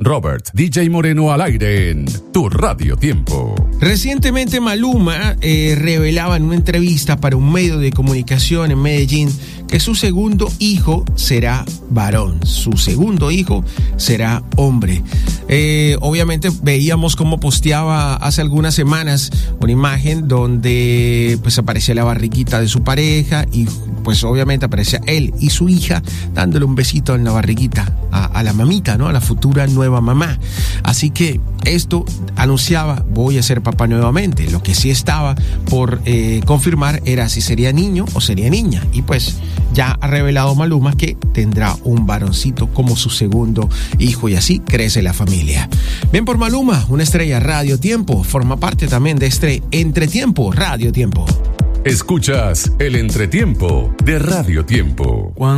Robert DJ Moreno al aire en Tu Radio Tiempo. Recientemente Maluma revelaba en una entrevista para un medio de comunicación en Medellín que su segundo hijo será varón, su segundo hijo será hombre. Obviamente veíamos cómo posteaba hace algunas semanas una imagen donde pues aparecía la barriguita de su pareja y pues obviamente aparecía él y su hija dándole un besito en la barriguita a la mamita, ¿no? A la futura nueva mamá. Así que esto anunciaba, voy a ser papá nuevamente. Lo que sí estaba por confirmar era si sería niño o sería niña. Y pues ya ha revelado Maluma que tendrá un varoncito como su segundo hijo y así crece la familia. Bien por Maluma, una estrella Radio Tiempo, forma parte también de este Entretiempo Radio Tiempo. Escuchas el Entretiempo de Radio Tiempo.